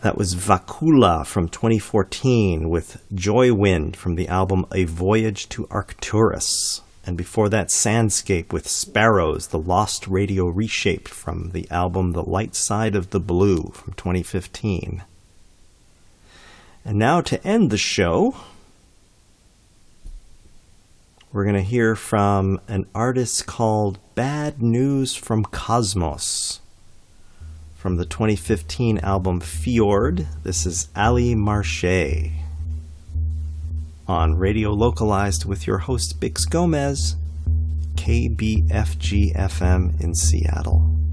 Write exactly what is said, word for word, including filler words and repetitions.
That was Vakula from twenty fourteen with Joy Wind from the album A Voyage to Arcturus. And before that, Sandscape with Sparrows, the Lost Radio Reshape from the album The Light Side of the Blue from twenty fifteen. And now to end the show, we're going to hear from an artist called Bad News from Cosmos. From the twenty fifteen album Fjord, this is Ali Marche. On Radio Localized with your host Bix Gomez, K B F G F M in Seattle.